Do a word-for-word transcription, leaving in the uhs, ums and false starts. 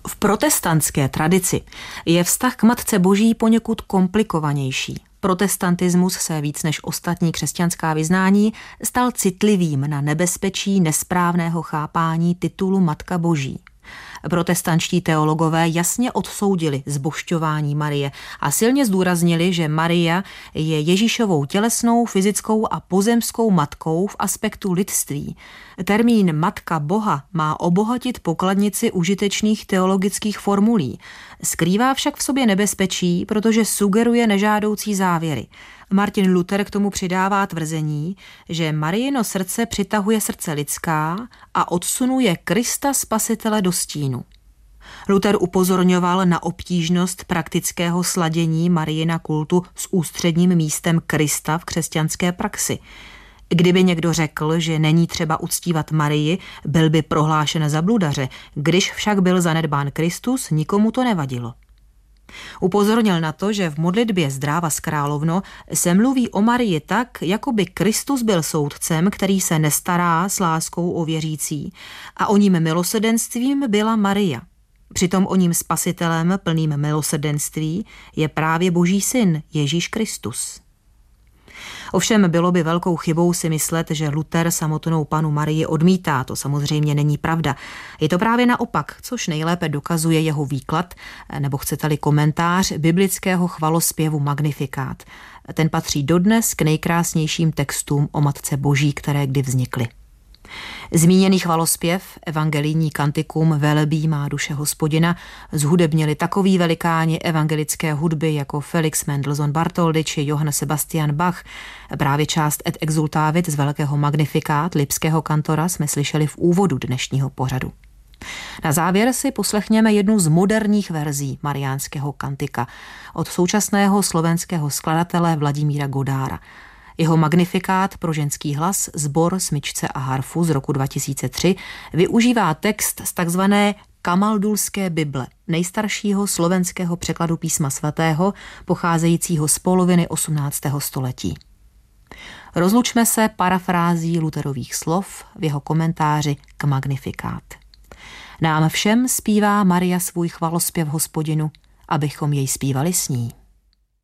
V protestantské tradici je vztah k Matce Boží poněkud komplikovanější. Protestantismus se víc než ostatní křesťanská vyznání stal citlivým na nebezpečí nesprávného chápání titulu Matka Boží. Protestantští teologové jasně odsoudili zbožťování Marie a silně zdůraznili, že Maria je Ježíšovou tělesnou, fyzickou a pozemskou matkou v aspektu lidství. Termín Matka Boha má obohatit pokladnici užitečných teologických formulí. Skrývá však v sobě nebezpečí, protože sugeruje nežádoucí závěry. Martin Luther k tomu přidává tvrzení, že Mariino srdce přitahuje srdce lidská a odsunuje Krista Spasitele do stínu. Luther upozorňoval na obtížnost praktického sladění Mariina kultu s ústředním místem Krista v křesťanské praxi. Kdyby někdo řekl, že není třeba uctívat Marii, byl by prohlášen za bludaře, když však byl zanedbán Kristus, nikomu to nevadilo. Upozornil na to, že v modlitbě Zdráva z královno se mluví o Marii tak, jako by Kristus byl soudcem, který se nestará s láskou o věřící, a o ním milosrdenstvím byla Maria. Přitom o ním spasitelem plným milosrdenství je právě Boží syn Ježíš Kristus. Ovšem bylo by velkou chybou si myslet, že Luther samotnou Pannu Marii odmítá, to samozřejmě není pravda. Je to právě naopak, což nejlépe dokazuje jeho výklad, nebo chcete-li komentář biblického chvalospěvu Magnifikát. Ten patří dodnes k nejkrásnějším textům o Matce Boží, které kdy vznikly. Zmíněný chvalospěv, evangelijní kantikum Velebí má duše Hospodina, zhudebnili takoví velikáni evangelické hudby jako Felix Mendelssohn Bartholdy či Johann Sebastian Bach. Právě část Et exultavit z velkého Magnifikát lipského kantora jsme slyšeli v úvodu dnešního pořadu. Na závěr si poslechněme jednu z moderních verzí mariánského kantika od současného slovenského skladatele Vladimíra Godára. Jeho Magnifikát pro ženský hlas, sbor smyčce a harfu z roku dva tisíce tři využívá text z takzvané Kamaldulské Bible, nejstaršího slovenského překladu písma svatého, pocházejícího z poloviny osmnáctého století. Rozlučme se parafrází Lutherových slov v jeho komentáři k Magnifikát. Nám všem zpívá Maria svůj chvalospěv Hospodinu, abychom jej zpívali s ní.